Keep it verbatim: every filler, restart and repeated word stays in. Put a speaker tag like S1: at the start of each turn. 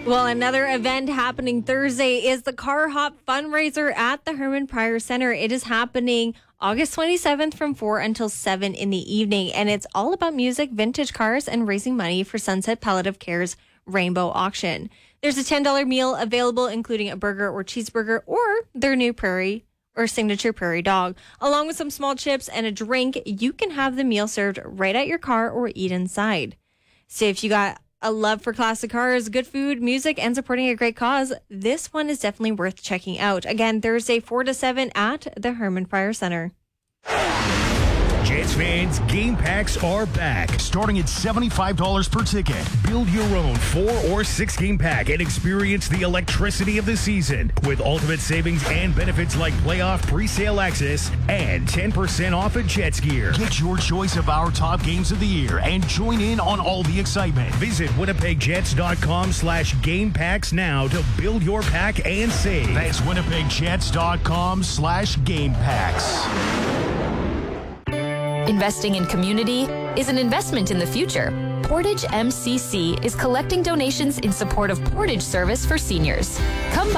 S1: Well, another event happening Thursday is the Car Hop fundraiser at the Herman Pryor Center. It is happening August twenty-seventh from four until seven in the evening, and it's all about music, vintage cars, and raising money for Sunset Palliative Care's Rainbow Auction. There's a ten dollars meal available, including a burger or cheeseburger or their new prairie or signature prairie dog. Along with some small chips and a drink, you can have the meal served right at your car or eat inside. So if you got a love for classic cars, good food, music, and supporting a great cause, this one is definitely worth checking out. Again, Thursday, four to seven at the Herman Pryor Center.
S2: Jets fans, game packs are back.
S3: Starting at seventy-five dollars per ticket.
S2: Build your own four or six game pack and experience the electricity of the season with ultimate savings and benefits like playoff pre-sale access and ten percent off at Jets gear.
S3: Get your choice of our top games of the year and join in on all the excitement.
S2: Visit winnipegjets.com slash game packs now to build your pack and save.
S3: That's winnipegjets.com slash game packs.
S4: Investing in community is an investment in the future. Portage M C C is collecting donations in support of Portage Service for seniors. Come by